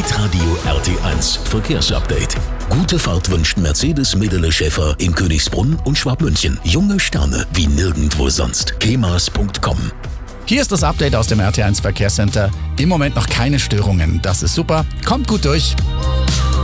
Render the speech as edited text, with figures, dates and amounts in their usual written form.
Hitradio RT1 Verkehrsupdate. Gute Fahrt wünscht Mercedes Medele Schäfer in Königsbrunn und Schwabmünchen. Junge Sterne wie nirgendwo sonst. kemas.com. Hier ist das Update aus dem RT1 Verkehrscenter. Im Moment noch keine Störungen. Das ist super. Kommt gut durch.